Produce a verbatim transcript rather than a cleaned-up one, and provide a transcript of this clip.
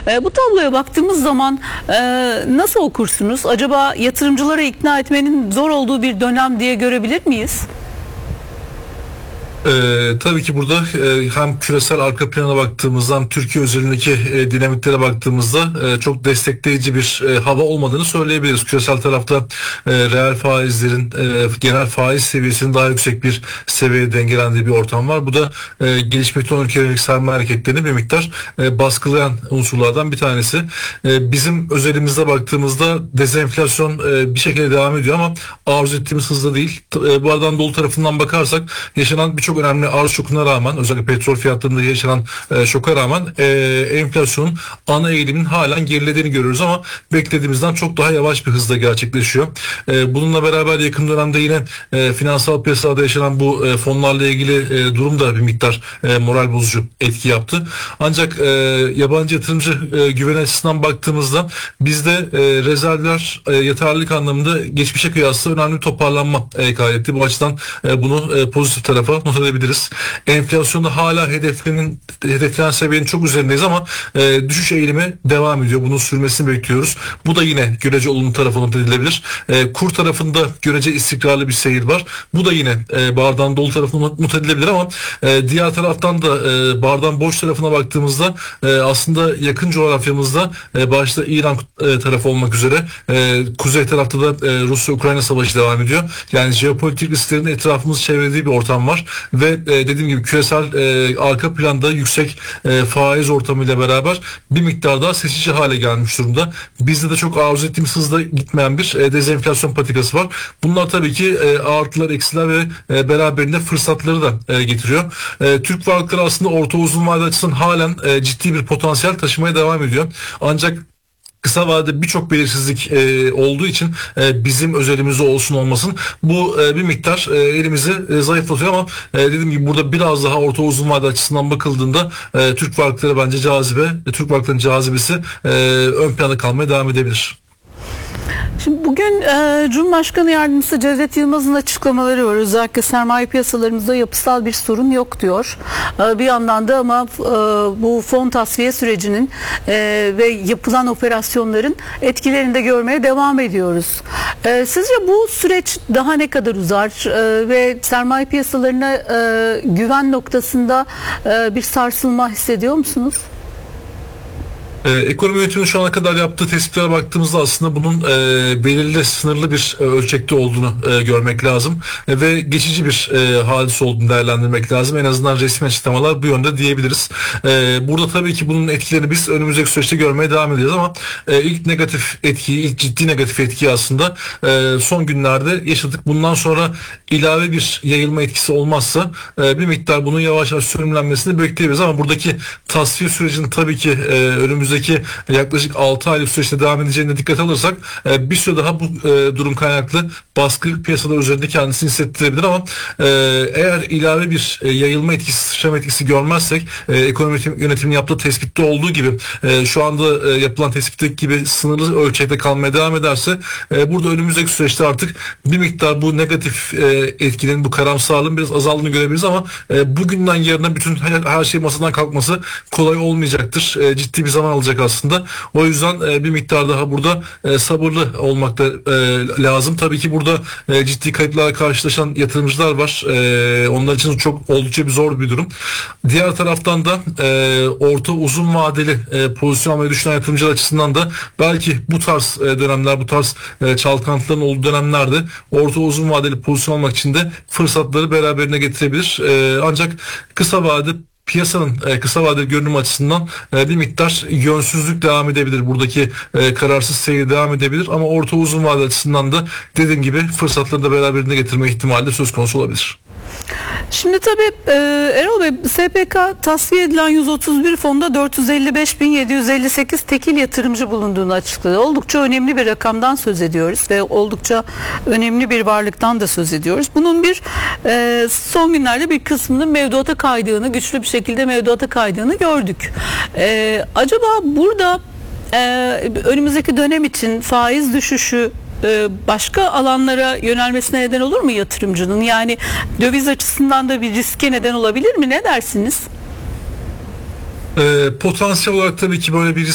E, bu tabloya baktığımız zaman e, nasıl okursunuz? Acaba yatırımcıları ikna etmenin zor olduğu bir dönem diye görebilir miyiz? Ee, tabii ki burada e, hem küresel arka plana baktığımızda hem Türkiye özelindeki e, dinamiklere baktığımızda e, çok destekleyici bir e, hava olmadığını söyleyebiliriz. Küresel tarafta e, reel faizlerin e, genel faiz seviyesinin daha yüksek bir seviyede dengelendiği bir ortam var. Bu da e, gelişmekte olan ülkelerin sermaye hareketlerini bir miktar e, baskılayan unsurlardan bir tanesi. E, bizim özelimizde baktığımızda dezenflasyon e, bir şekilde devam ediyor ama arzu ettiğimiz hızda değil. E, bu aradan dolu tarafından bakarsak yaşanan birçok önemli arz şokuna rağmen, özellikle petrol fiyatlarında yaşanan e, şoka rağmen e, enflasyonun ana eğiliminin halen gerilediğini görüyoruz ama beklediğimizden çok daha yavaş bir hızla gerçekleşiyor. E, bununla beraber yakın dönemde yine e, finansal piyasalarda yaşanan bu e, fonlarla ilgili e, durum da bir miktar e, moral bozucu etki yaptı. Ancak e, yabancı yatırımcı e, güven açısından baktığımızda bizde e, rezervler e, yeterlilik anlamında geçmişe kıyasla önemli bir toparlanma e, kaydetti. Bu açıdan e, bunu e, pozitif tarafa not edebiliriz. Enflasyonda hala hedeflerin hedeflenen seviyenin çok üzerindeyiz ama e, düşüş eğilimi devam ediyor. Bunun sürmesini bekliyoruz. Bu da yine görece olumlu tarafa not edilebilir. E, kur tarafında görece istikrarlı bir seyir var. Bu da yine e, bardağın dolu tarafına not edilebilir ama e, diğer taraftan da e, bardağın boş tarafına baktığımızda e, aslında yakın coğrafyamızda e, başta İran e, tarafı olmak üzere e, kuzey tarafta da e, Rusya-Ukrayna savaşı devam ediyor. Yani jeopolitik risklerin etrafımızı çevrelediği bir ortam var ve e, dediğim gibi küresel e, arka planda yüksek e, faiz ortamıyla beraber bir miktar daha seçici hale gelmiş durumda. Bizde de çok arzu ettiğimiz hızda gitmeyen bir e, dezenflasyon patikası var. Bunlar tabii ki e, artılar, eksiler ve e, beraberinde fırsatları da e, getiriyor. E, Türk varlıkları aslında orta uzun vade açısından halen e, ciddi bir potansiyel taşımaya devam ediyor. Ancak kısa vadede birçok belirsizlik e, olduğu için e, bizim özelimizde olsun olmasın bu e, bir miktar e, elimizi e, zayıflatıyor ama e, dediğim gibi burada biraz daha orta uzun vade açısından bakıldığında e, Türk varlıkları bence cazibe, e, Türk varlıklarının cazibesi e, ön planda kalmaya devam edebilir. Şimdi bugün e, Cumhurbaşkanı Yardımcısı Cevdet Yılmaz'ın açıklamaları var. Özellikle sermaye piyasalarımızda yapısal bir sorun yok diyor. E, bir yandan da ama e, bu fon tasfiye sürecinin e, ve yapılan operasyonların etkilerini de görmeye devam ediyoruz. E, sizce bu süreç daha ne kadar uzar e, ve sermaye piyasalarına e, güven noktasında e, bir sarsılma hissediyor musunuz? Ee, ekonomi yönetiminin şu ana kadar yaptığı tespitlere baktığımızda aslında bunun e, belirli, sınırlı bir e, ölçekte olduğunu e, görmek lazım e, ve geçici bir e, hadise olduğunu değerlendirmek lazım. En azından resmi açıklamalar bu yönde diyebiliriz. E, burada tabii ki bunun etkilerini biz önümüzdeki süreçte görmeye devam edeceğiz ama e, ilk negatif etkiyi, ilk ciddi negatif etkiyi aslında e, son günlerde yaşadık. Bundan sonra ilave bir yayılma etkisi olmazsa e, bir miktar bunun yavaş yavaş sönümlenmesini bekleyebiliriz ama buradaki tasfiye sürecinin tabii ki e, önümüzde yaklaşık altı aylık süreçte devam edeceğine dikkat alırsak bir süre daha bu durum kaynaklı baskı piyasalar üzerinde kendisini hissettirebilir ama eğer ilave bir yayılma etkisi, sıçrama etkisi görmezsek ekonomi yönetiminin yaptığı tespitte olduğu gibi şu anda yapılan tespitteki gibi sınırlı ölçekte kalmaya devam ederse burada önümüzdeki süreçte artık bir miktar bu negatif etkinin, bu karamsarlığın biraz azaldığını görebiliriz ama bugünden yarına bütün her şey masadan kalkması kolay olmayacaktır. Ciddi bir zaman alacak aslında. O yüzden e, bir miktar daha burada e, sabırlı olmak da e, lazım. Tabii ki burada e, ciddi kayıplarla karşılaşan yatırımcılar var. E, onlar için çok oldukça bir zor bir durum. Diğer taraftan da e, orta uzun vadeli e, pozisyon almayı düşünen yatırımcılar açısından da belki bu tarz e, dönemler, bu tarz e, çalkantıların olduğu dönemlerde orta uzun vadeli pozisyon almak için de fırsatları beraberine getirebilir. E, ancak kısa vadede piyasanın e, kısa vadeli görünüm açısından e, bir miktar yönsüzlük devam edebilir. Buradaki e, kararsız seyir devam edebilir ama orta uzun vade açısından da dediğim gibi fırsatları da beraberinde getirme ihtimali de söz konusu olabilir. Şimdi tabii e, Erol Bey, S P K tasfiye edilen yüz otuz bir fonda dört yüz elli beş bin yedi yüz elli sekiz tekil yatırımcı bulunduğunu açıkladı. Oldukça önemli bir rakamdan söz ediyoruz ve oldukça önemli bir varlıktan da söz ediyoruz. Bunun bir e, son günlerde bir kısmının mevduata kaydığını, güçlü bir şekilde mevduata kaydığını gördük. E, acaba burada e, önümüzdeki dönem için faiz düşüşü başka alanlara yönelmesine neden olur mu yatırımcının? Yani döviz açısından da bir riske neden olabilir mi? Ne dersiniz? E, potansiyel olarak tabii ki böyle bir